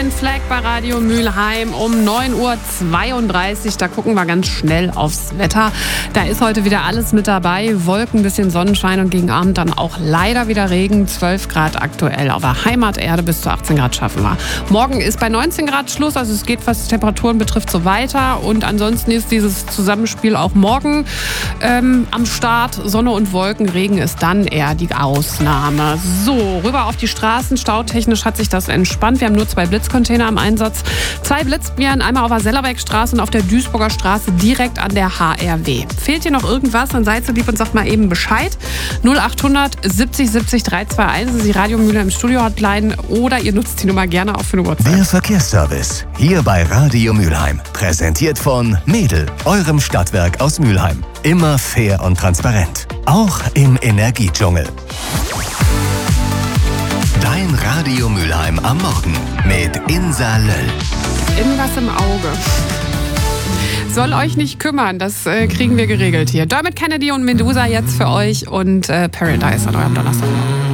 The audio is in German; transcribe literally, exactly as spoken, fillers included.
Green Flag bei Radio Mülheim um neun Uhr zweiunddreißig. Da gucken wir ganz schnell aufs Wetter. Da ist heute wieder alles mit dabei. Wolken, bisschen Sonnenschein und gegen Abend dann auch leider wieder Regen. zwölf Grad aktuell. Auf der Heimaterde bis zu achtzehn Grad schaffen wir. Morgen ist bei neunzehn Grad Schluss. Also es geht, was die Temperaturen betrifft, so weiter. Und ansonsten ist dieses Zusammenspiel auch morgen ähm, am Start. Sonne und Wolken, Regen ist dann eher die Ausnahme. So, rüber auf die Straßen. Stautechnisch hat sich das entspannt. Wir haben nur zwei Blitzcontainer im Einsatz. Zwei Blitzbären, einmal auf der Sellerbeckstraße und auf der Duisburger Straße direkt an der H R W. Fehlt dir noch irgendwas, dann seid so lieb und sagt mal eben Bescheid. null achthundert siebzig siebzig dreihundertzweiundzwanzig ist die Radio Mülheim Studio Hotline oder ihr nutzt die Nummer gerne auch für eine WhatsApp. Der Verkehrsservice hier bei Radio Mülheim. Präsentiert von Mädel, eurem Stadtwerk aus Mülheim. Immer fair und transparent. Auch im Energiedschungel. Dein Radio Mülheim am Morgen mit Insa Löll. Irgendwas im Auge. Soll euch nicht kümmern, das äh, kriegen wir geregelt hier. Dermot Kennedy und Medusa jetzt für euch und äh, Paradise an eurem Donnerstag.